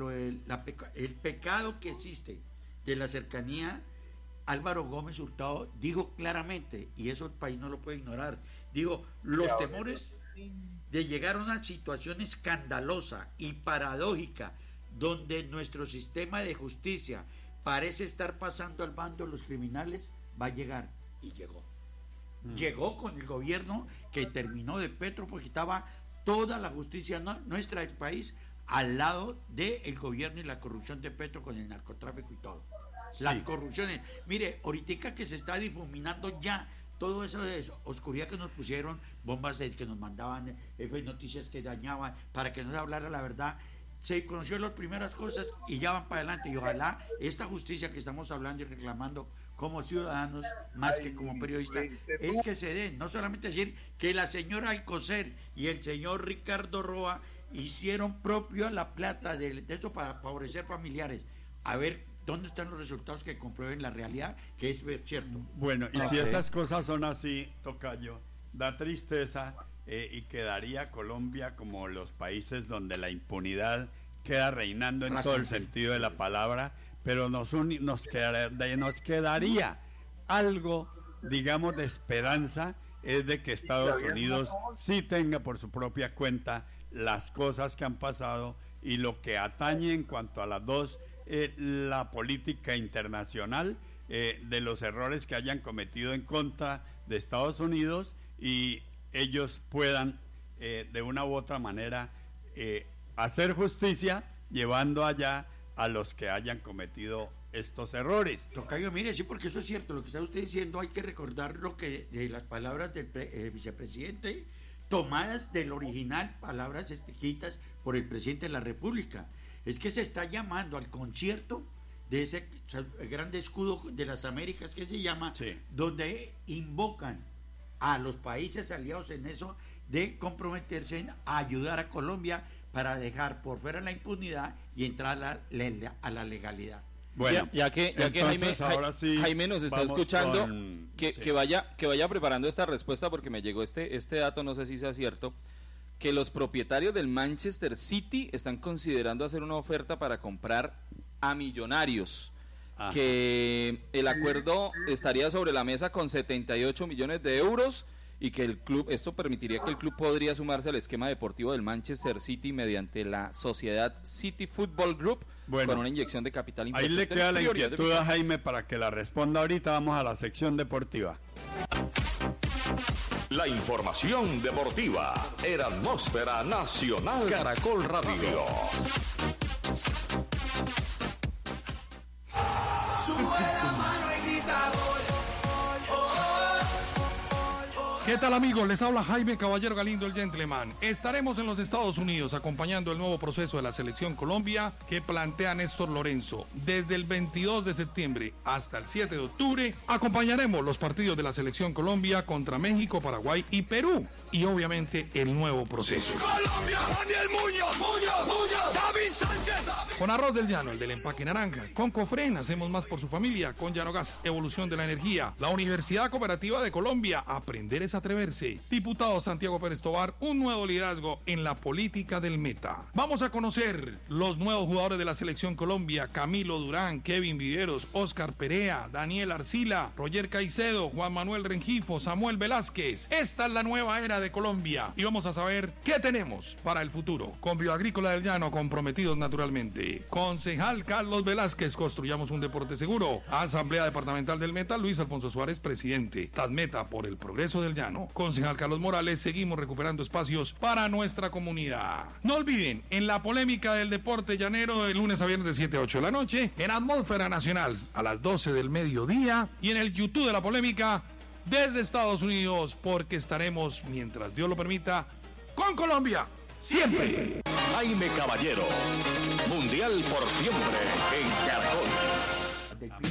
el pecado que existe de la cercanía, Álvaro Gómez Hurtado dijo claramente, y eso el país no lo puede ignorar, dijo, los temores de llegar a una situación escandalosa y paradójica, donde nuestro sistema de justicia parece estar pasando al bando de los criminales, va a llegar, y llegó. Llegó con el gobierno que terminó de Petro, porque estaba toda la justicia nuestra del país al lado del gobierno y la corrupción de Petro con el narcotráfico y todo. Las corrupciones. Mire, ahorita que se está difuminando ya todo eso de oscuridad que nos pusieron, bombas que nos mandaban, noticias que dañaban, para que no se hablara la verdad. Se conoció las primeras cosas y ya van para adelante. Y ojalá esta justicia que estamos hablando y reclamando como ciudadanos, más que como periodistas, es que se den, no solamente decir que la señora Alcocer y el señor Ricardo Roa hicieron propio la plata de esto para favorecer familiares. A ver dónde están los resultados que comprueben la realidad, que es cierto.
Bueno, y si esas cosas son así, Tocayo, da tristeza y quedaría Colombia como los países donde la impunidad queda reinando en todo el sentido de la palabra, pero nos quedaría algo, digamos, de esperanza, es de que Estados Unidos sí tenga por su propia cuenta las cosas que han pasado y lo que atañe en cuanto a las dos, la política internacional, de los errores que hayan cometido en contra de Estados Unidos, y ellos puedan de una u otra manera hacer justicia llevando allá a los que hayan cometido estos errores.
Tocayo, mire, sí, porque eso es cierto, lo que está usted diciendo, hay que recordar lo que de las palabras del vicepresidente, tomadas del original, palabras escritas por el presidente de la República. Es que se está llamando al concierto de ese grande escudo de las Américas que se llama, donde invocan a los países aliados en eso de comprometerse a ayudar a Colombia para dejar por fuera la impunidad y entrar a la legalidad.
Bueno, ya que Jaime nos está escuchando, que vaya preparando esta respuesta, porque me llegó este dato, no sé si sea cierto, que los propietarios del Manchester City están considerando hacer una oferta para comprar a Millonarios. Ajá. Que el acuerdo estaría sobre la mesa con 78 millones de euros y que el club, esto permitiría que el club podría sumarse al esquema deportivo del Manchester City mediante la sociedad City Football Group, con una inyección de capital
importante. Ahí le queda la inquietud a Jaime para que la responda ahorita. Vamos a la sección deportiva.
La información deportiva era Atmósfera Nacional Caracol Radio.
Sube la mano y grita gol.
¿Qué tal, amigos? Les habla Jaime Caballero Galindo, el Gentleman. Estaremos en los Estados Unidos acompañando el nuevo proceso de la Selección Colombia que plantea Néstor Lorenzo. Desde el 22 de septiembre hasta el 7 de octubre acompañaremos los partidos de la Selección Colombia contra México, Paraguay y Perú. Y obviamente el nuevo proceso.
Colombia, Daniel Muñoz, David Sánchez.
Con Arroz del Llano, el del empaque naranja. Con Cofren, hacemos más por su familia. Con Llanogas, evolución de la energía. La Universidad Cooperativa de Colombia, aprender es atreverse. Diputado Santiago Pérez Tobar, un nuevo liderazgo en la política del Meta. Vamos a conocer los nuevos jugadores de la Selección Colombia: Camilo Durán, Kevin Viveros, Oscar Perea, Daniel Arcila, Roger Caicedo, Juan Manuel Rengifo, Samuel Velázquez. Esta es la nueva era de Colombia y vamos a saber qué tenemos para el futuro. Con Bioagrícola del Llano, comprometidos naturalmente. Concejal Carlos Velázquez, construyamos un deporte seguro. Asamblea Departamental del Meta, Luis Alfonso Suárez, presidente. Tadmeta, por el progreso del Llano. Concejal Carlos Morales, seguimos recuperando espacios para nuestra comunidad. No olviden, en la polémica del deporte llanero, de lunes a viernes de 7 a 8 de la noche, en Atmósfera Nacional a las 12 del mediodía y en el YouTube de la polémica desde Estados Unidos, porque estaremos, mientras Dios lo permita, con Colombia, siempre.
Jaime Caballero, Mundial por siempre en Caracol.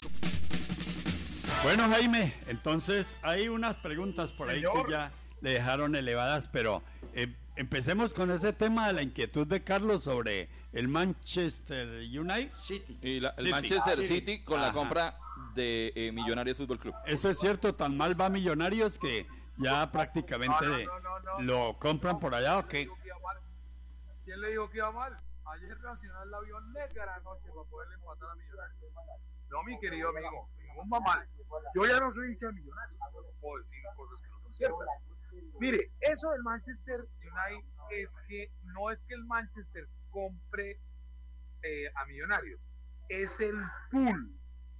Bueno, Jaime, entonces hay unas preguntas por ahí que ya le dejaron elevadas, pero empecemos con ese tema de la inquietud de Carlos sobre el Manchester United
City.
Y el Manchester City con la compra de Millonarios Fútbol Club.
Eso es cierto, tan mal va Millonarios que ya prácticamente lo compran por allá, ¿o qué?
¿Quién le dijo que iba mal? Ayer Nacional la vio negra anoche para poderle empatar a Millonarios. No, mi querido amigo, ningún va mal. Yo ya no soy hincha de Millonarios, no puedo decir cosas que no son ciertas. Mire, eso del Manchester United es que no es que el Manchester compre a Millonarios, es el pool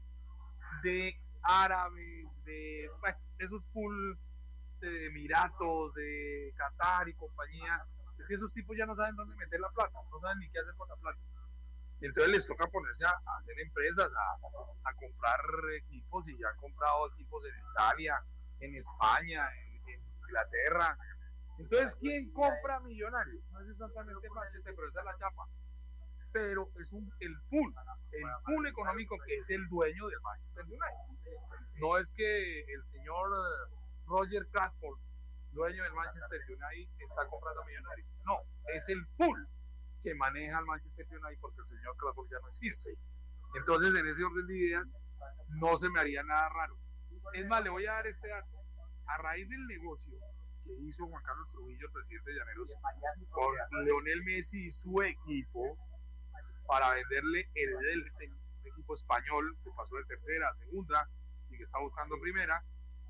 de árabes, de esos pool de Emiratos, de Qatar y compañía. Es que esos tipos ya no saben dónde meter la plata, no saben ni qué hacer con la plata. Y entonces les toca ponerse a hacer empresas, a comprar equipos, y ya han comprado equipos en Italia, en España, en Inglaterra. Entonces, ¿quién compra Millonarios? No es exactamente Manchester, pero esa es la chapa. Pero es el pool económico que es el dueño del Manchester United. No es que el señor Roger Crackford, dueño del Manchester United, está comprando Millonarios. No, es el pool que maneja el Manchester United, porque el señor Crackford ya no existe. Entonces, en ese orden de ideas, no se me haría nada raro. Es más, le voy a dar este dato. A raíz del negocio que hizo Juan Carlos Trujillo, el presidente de Llaneros, con Lionel Messi y su equipo, para venderle el Edelsen, un equipo español que pasó de tercera a segunda y que está buscando primera,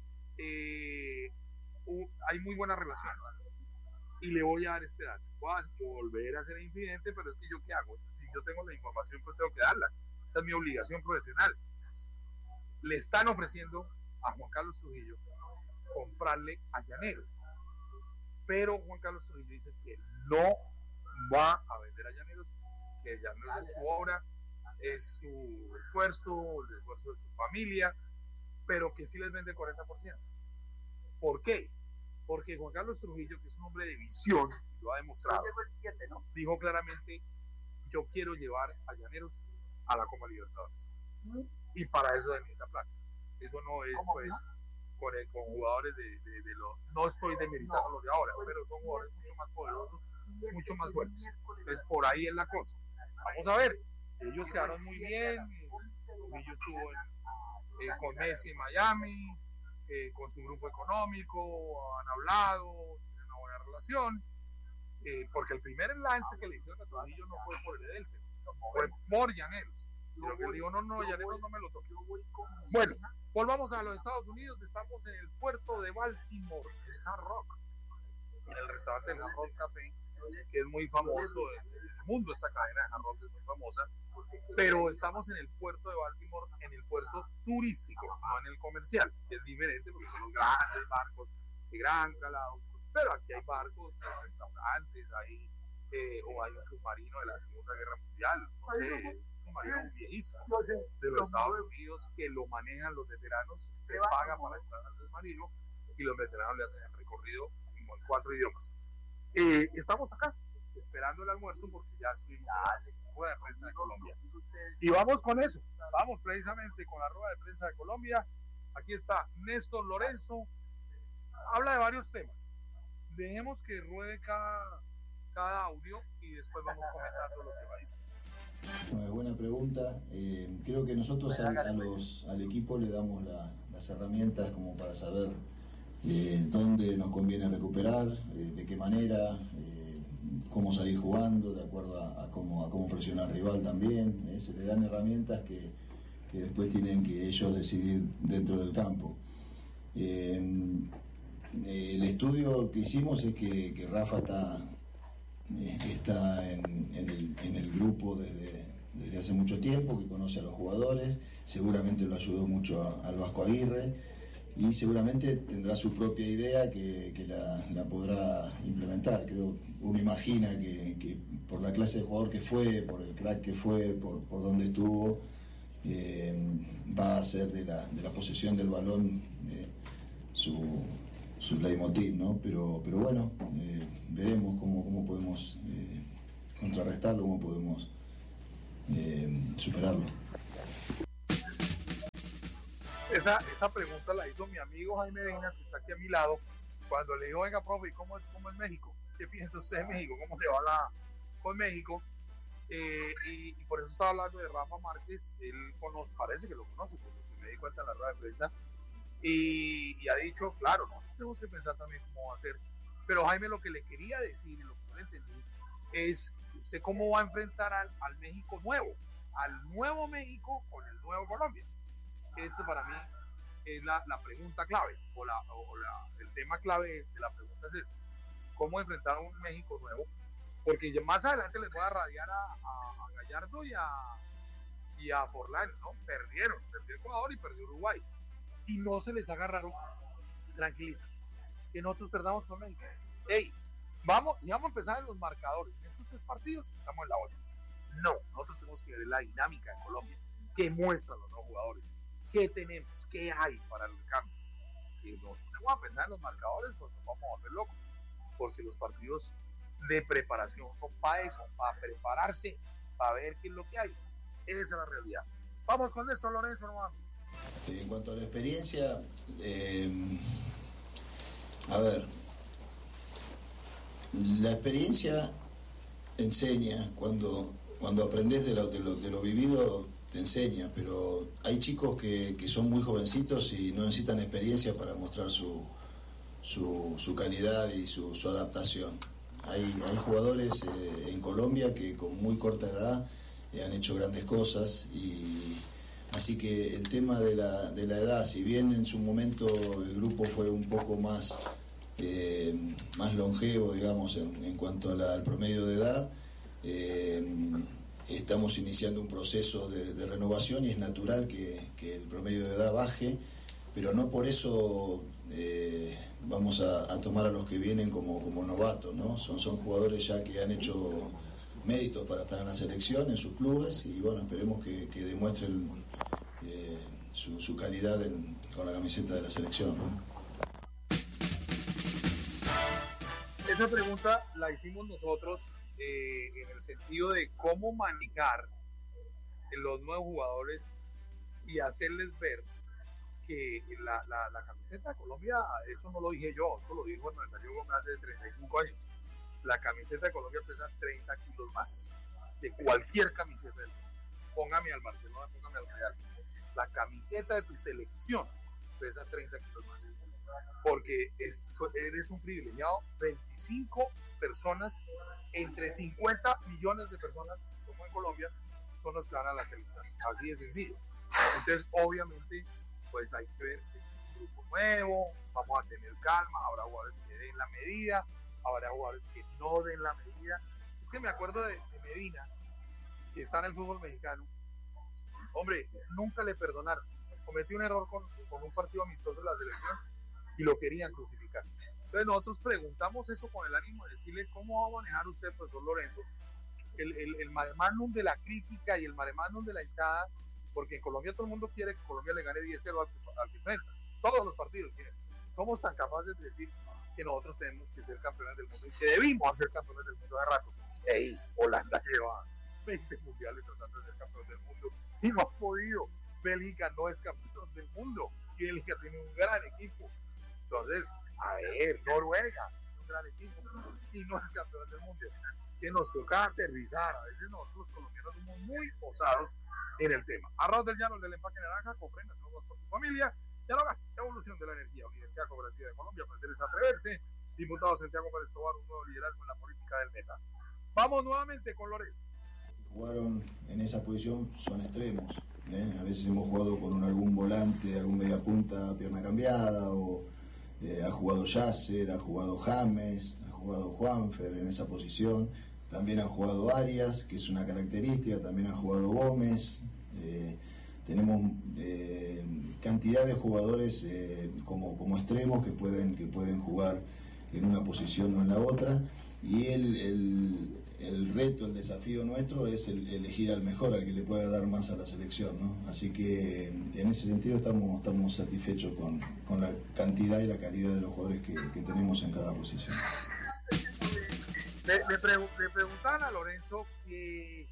hay muy buenas relaciones. Y le voy a dar este dato. Voy a volver a hacer el incidente, pero es que yo ¿qué hago? Si yo tengo la información, pues tengo que darla. Esta es mi obligación profesional. Le están ofreciendo a Juan Carlos Trujillo comprarle a Llaneros, pero Juan Carlos Trujillo dice que no va a vender a Llaneros, que Llaneros es su obra, es su esfuerzo, el esfuerzo de su familia, pero que sí les vende el 40%. ¿Por qué? Porque Juan Carlos Trujillo, que es un hombre de visión, lo ha demostrado, dijo claramente: yo quiero llevar a Llaneros a la Copa Libertadores, y para eso necesita plata. Eso no es pues con jugadores de los, no estoy demeritando los de ahora, pero son jugadores mucho más poderosos, mucho más fuertes. Entonces por ahí es la cosa. Vamos a ver, ellos quedaron muy bien. Trujillo estuvo con Messi en Miami, con su grupo económico, han hablado, tienen una buena relación, porque el primer lance que le hicieron a Trujillo no fue por el Edelsen, fue por Llaneros. Pero que él dijo, no, Llaneros no me lo toqué. Bueno, volvamos a los Estados Unidos. Estamos en el puerto de Baltimore, en Hard Rock, en el restaurante Hard Rock Café, que es muy famoso en el mundo. Esta cadena de Hard Rock es muy famosa, pero estamos en el puerto de Baltimore, en el puerto turístico, no en el comercial, que es diferente porque son los grandes barcos de gran calado, pero aquí hay barcos, hay restaurantes, o hay un submarino de la Segunda Guerra Mundial, no sé, un submarino viejísimo de los Estados Unidos que lo manejan los veteranos. Se paga para entrar al submarino y los veteranos le hacen el recorrido en 4 idiomas. Estamos acá esperando el almuerzo porque ya estuvimos en la rueda de prensa de Colombia, y vamos con eso, vamos precisamente con la rueda de prensa de Colombia. Aquí está Néstor Lorenzo, habla de varios temas. Dejemos que ruede cada audio y después vamos comentando lo que va a decir.
Buena pregunta. Creo que nosotros al equipo le damos las herramientas como para saber dónde nos conviene recuperar, de qué manera, cómo salir jugando, de acuerdo a cómo presionar al rival también. Se le dan herramientas que después tienen que ellos decidir dentro del campo. El estudio que hicimos es que Rafa está en el grupo desde hace mucho tiempo, que conoce a los jugadores, seguramente lo ayudó mucho al Vasco Aguirre y seguramente tendrá su propia idea que la podrá implementar. Creo, uno imagina que por la clase de jugador que fue, por el crack que fue, por donde estuvo, va a ser de la posesión del balón su leitmotiv, ¿no? Pero bueno, veremos cómo podemos contrarrestarlo, cómo podemos superarlo.
Esa pregunta la hizo mi amigo Jaime Medina, que está aquí a mi lado, cuando le dijo, venga, profe, ¿cómo es México? ¿Qué piensa usted de México? ¿Cómo se va con México? Y por eso estaba hablando de Rafa Márquez. Él parece que lo conoce, porque me di cuenta en la rueda de prensa, y ha dicho, claro, no tenemos que pensar también cómo va a ser. Pero Jaime, lo que le quería decir, y lo que no le entendí, es usted cómo va a enfrentar al México nuevo, al nuevo México con el nuevo Colombia. Esto para mí es la pregunta clave, el tema clave de la pregunta es este: ¿cómo enfrentar a un México nuevo? Porque más adelante les voy a radiar a Gallardo y a Forlán, ¿no? Perdió Ecuador y perdió Uruguay. Y no se les haga raro, tranquilitos, que nosotros perdamos con México. Ey, vamos a empezar en los marcadores. En estos 3 partidos estamos en la 8. No, nosotros tenemos que ver la dinámica de Colombia, que muestran los nuevos jugadores, qué tenemos, qué hay para el cambio. Si nos ponemos a pensar en los marcadores, pues nos vamos a volver locos, porque los partidos de preparación son para eso, para prepararse, para ver qué es lo que hay. Esa es la realidad. Vamos con esto, Lorenzo, hermano.
En cuanto a la experiencia, a ver, la experiencia enseña, cuando aprendes de lo vivido te enseña, pero hay chicos que son muy jovencitos y no necesitan experiencia para mostrar su calidad y su adaptación. Hay jugadores en Colombia que con muy corta edad han hecho grandes cosas, y así que el tema de la edad, si bien en su momento el grupo fue un poco más longevo, digamos, en cuanto al promedio de edad, estamos iniciando un proceso de renovación y es natural que el promedio de edad baje, pero no por eso vamos a tomar a los que vienen como novatos, ¿no? Son jugadores ya que han hecho méritos para estar en la selección, en sus clubes, y bueno, esperemos que demuestren su calidad con la camiseta de la selección, ¿no?
Esa pregunta la hicimos nosotros en el sentido de cómo manejar los nuevos jugadores y hacerles ver que la camiseta de Colombia, eso no lo dije yo, eso lo dijo Hernán Darío Gómez hace 35 años. La camiseta de Colombia pesa 30 kilos más de cualquier camiseta del mundo. Póngame al Barcelona, póngame al Real. La camiseta de tu selección pesa 30 kilos más. Porque eres un privilegiado. 25 personas, entre 50 millones de personas, como en Colombia, son los que van a la selección. Así de sencillo. Entonces, obviamente, pues hay que ver que es un grupo nuevo, vamos a tener calma, habrá jugadores que den la medida, habrá jugadores que no den la medida. Es que me acuerdo de Medina, que está en el fútbol mexicano. Hombre, nunca le perdonaron. Cometió un error con un partido amistoso de la selección y lo querían crucificar. Entonces nosotros preguntamos eso con el ánimo de decirle cú va a manejar usted, profesor Lorenzo, el mare magnum de la crítica y el mare magnum de la hinchada, porque en Colombia todo el mundo quiere que Colombia le gane 10-0 al que enfrenta. Todos los partidos quieren. Somos tan capaces de decir que nosotros tenemos que ser campeones del mundo y que debimos ser campeones del mundo de rato. Ey, Holanda lleva 20 mundiales tratando de ser campeón del mundo y no ha podido. Bélgica no es campeón del mundo y Bélgica tiene un gran equipo. Entonces, a ver, Noruega, un hacer atletismo y no es campeón del mundo. Que nos toca aterrizar. A veces nosotros los colombianos somos muy osados en el tema. Arroz del Llano, del empaque naranja, comprenda nuevos por su familia. Llanogas, evolución de la energía. Universidad Cooperativa de Colombia, aprender es atreverse. Diputado Santiago Pérez Tobar, un nuevo liderazgo en la política del Meta. Vamos nuevamente con Lorenzo.
Jugaron en esa posición, son extremos. A veces hemos jugado con algún volante, algún mediapunta, pierna cambiada, o ha jugado Yasser, ha jugado James, ha jugado Juanfer en esa posición. También ha jugado Arias, que es una característica, también ha jugado Gómez. Tenemos cantidad de jugadores como extremos que pueden jugar en una posición o en la otra, y el reto, el desafío nuestro es elegir al mejor, al que le pueda dar más a la selección, ¿no? Así que en ese sentido estamos satisfechos con la cantidad y la calidad de los jugadores que tenemos en cada posición.
Le preguntaban a Lorenzo que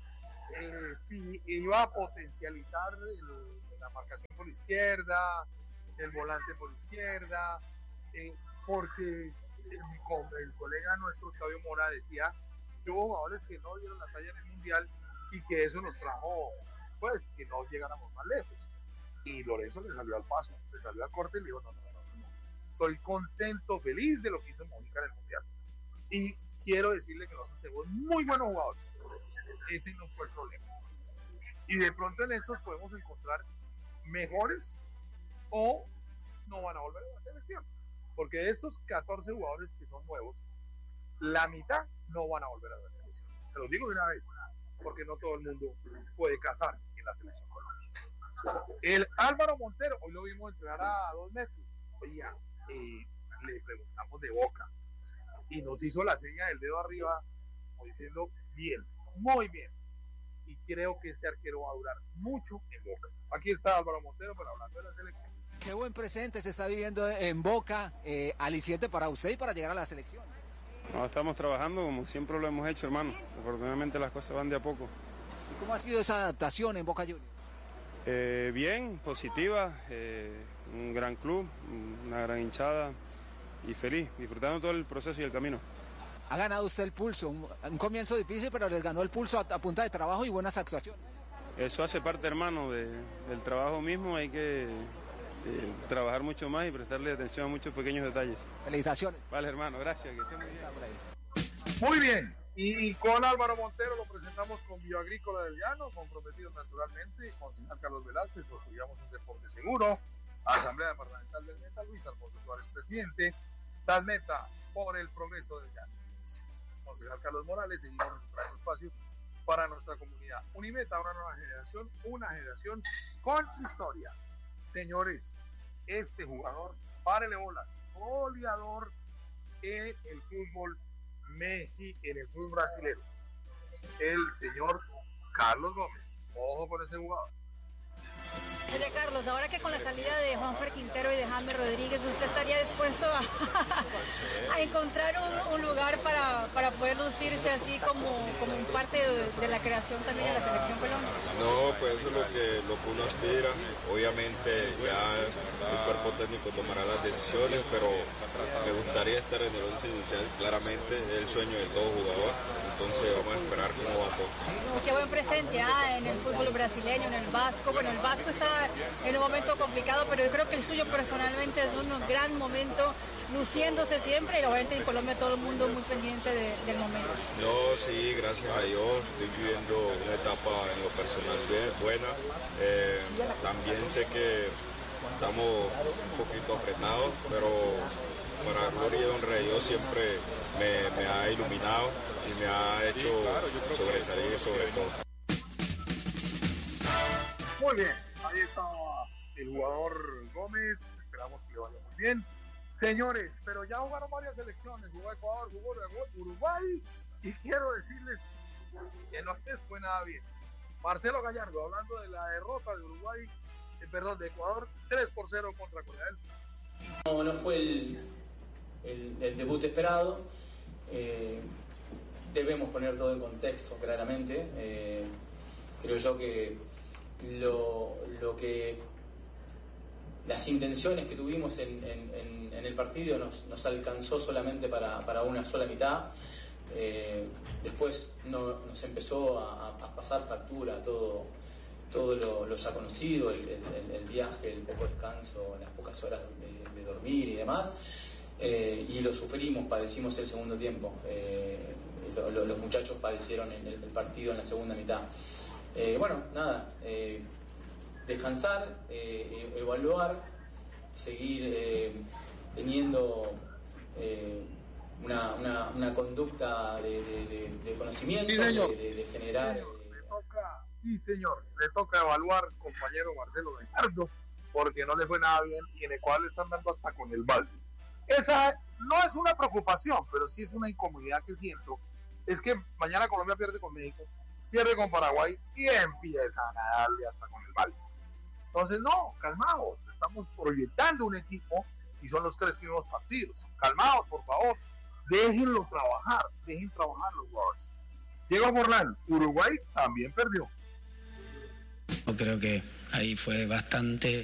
si iba a potencializar la marcación por izquierda, el volante por izquierda, porque el colega nuestro Octavio Mora decía que hubo jugadores que no dieron la talla en el Mundial y que eso nos trajo, pues, que no llegáramos más lejos. Y Lorenzo le salió al paso, le salió al corte y le dijo, no. Estoy contento, feliz de lo que hizo Mónica en el Mundial. Y quiero decirle que nosotros tenemos muy buenos jugadores. Ese no fue el problema. Y de pronto en estos podemos encontrar mejores o no van a volver a la selección. Porque de estos 14 jugadores que son nuevos, la mitad no van a volver a la selección. Se los digo de una vez, porque no todo el mundo puede cazar en la selección colombiana. El Álvaro Montero, hoy lo vimos entrenar a 2 metros. Oiga, le preguntamos de Boca y nos hizo la seña del dedo arriba, como diciendo bien, muy bien. Y creo que este arquero va a durar mucho en Boca. Aquí está Álvaro Montero, pero hablando de la selección.
Qué buen presente se está viviendo en Boca, aliciente para usted y para llegar a la selección.
No, estamos trabajando como siempre lo hemos hecho, hermano. Afortunadamente las cosas van de a poco.
¿Y cómo ha sido esa adaptación en Boca Juniors?
Bien, positiva, un gran club, una gran hinchada y feliz, disfrutando todo el proceso y el camino.
Ha ganado usted el pulso, un comienzo difícil, pero les ganó el pulso a punta de trabajo y buenas actuaciones.
Eso hace parte, hermano, del trabajo mismo. Hay que trabajar mucho más y prestarle atención a muchos pequeños detalles.
Felicitaciones.
Vale, hermano, gracias. Que esté muy bien.
Muy bien. Y con Álvaro Montero lo presentamos con Bioagrícola del Llano, comprometidos naturalmente, con señor Carlos Velázquez, construyamos un deporte seguro, Asamblea Departamental del Meta, Luis Alfonso Suárez, presidente, Talmeta, por el progreso del Llano. Con señor Carlos Morales, seguimos recuperando espacios para nuestra comunidad. Unimeta, una nueva generación, una generación con historia. Señores, este jugador, párele bola, goleador en el fútbol en el fútbol brasileño, el señor Carlos Gómez. Ojo por ese jugador.
Oye, Carlos, ahora que con la salida de Juanfer Quintero y de James Rodríguez, ¿usted estaría dispuesto a encontrar un lugar para poder lucirse así como parte de la creación también de la selección Colombia?
No, pues eso es lo que uno aspira. Obviamente ya el cuerpo técnico tomará las decisiones, pero me gustaría estar en el 11 inicial, claramente el sueño de todo jugador. Entonces vamos a esperar cómo va todo.
Qué buen presente en el fútbol brasileño, en el Vasco. Bueno, el Vasco está en un momento complicado, pero yo creo que el suyo personalmente es un gran momento, luciéndose siempre, y obviamente en Colombia todo el mundo muy pendiente del momento.
No, sí, gracias a Dios estoy viviendo una etapa en lo personal buena. También sé que estamos un poquito apretados, pero para gloria y honra de Dios siempre me ha iluminado y me ha hecho sobresalir sobre todo.
Muy bien, ahí estaba el jugador Gómez, esperamos que le vaya muy bien. Señores, pero ya jugaron varias selecciones, jugó Ecuador, jugó Uruguay, y quiero decirles que no les fue nada bien. Marcelo Gallardo, hablando de la derrota de Uruguay, de Ecuador, 3-0 contra Corea del Sur.
No fue el debut esperado. Debemos poner todo en contexto, claramente. Creo yo que lo que las intenciones que tuvimos en el partido nos alcanzó solamente para una sola mitad. Después nos empezó a pasar factura todo lo ya conocido, el viaje, el poco descanso, las pocas horas de dormir y demás, y lo sufrimos, padecimos el segundo tiempo. Los muchachos padecieron el partido en la segunda mitad. Bueno, nada, descansar, evaluar, seguir teniendo una conducta de conocimiento,
sí, señor.
de generar...
Sí, señor, le toca evaluar, compañero Marcelo Leonardo, porque no le fue nada bien y en el cual le están dando hasta con el balde. Esa no es una preocupación, pero sí es una incomodidad que siento. Es que mañana Colombia pierde con México, pierde con Paraguay y empiezan a darle hasta con el balde. Entonces, no, calmados, estamos proyectando un equipo y son los 3 primeros partidos. Calmados, por favor, déjenlo trabajar, dejen trabajar los jugadores. Diego Forlán, Uruguay también perdió.
Creo que ahí fue bastante